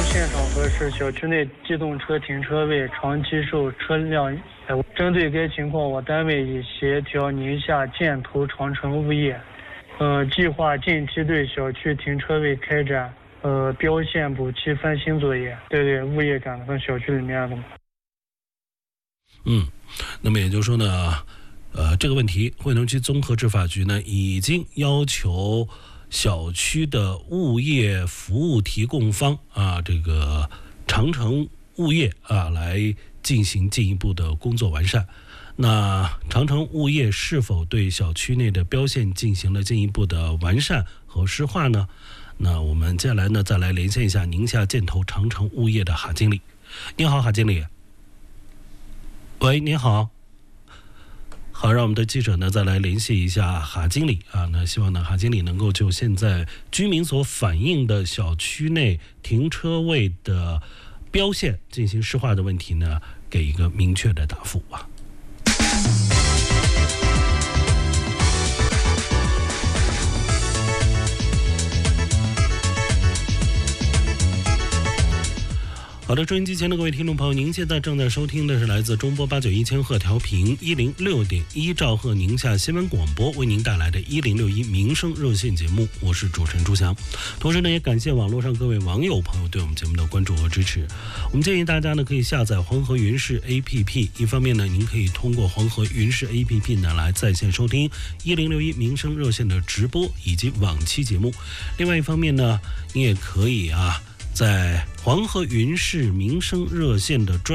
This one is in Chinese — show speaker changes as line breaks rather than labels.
现场核实小区内机动车停车位长期受车辆针对该情况，我单位已协调宁夏建投长城物业，计划近期对小区停车位开展标线补漆翻新作业。对，物业赶到小区里面了。
那么也就是说呢，这个问题，惠农区综合执法局呢已经要求小区的物业服务提供方这个长城物业来进行进一步的工作完善。那长城物业是否对小区内的标线进行了进一步的完善和施化呢？那我们接下来呢再来连线一下宁夏建投长城物业的哈经理。你好，哈经理。喂，您好。好，让我们的记者呢再来联系一下哈经理那希望呢哈经理能够就现在居民所反映的小区内停车位的标线进行施化的问题呢，给一个明确的答复好的，收音机前的各位听众朋友，您现在正在收听的是来自中波891千赫调频106.1兆赫宁夏新闻广播为您带来的1061民生热线节目，我是主持人朱翔。同时呢，也感谢网络上各位网友朋友对我们节目的关注和支持。我们建议大家呢可以下载黄河云视 APP， 一方面呢，您可以通过黄河云视 APP 呢来在线收听1061民生热线的直播以及往期节目。另外一方面呢，你也可以在黄河云视民生热线的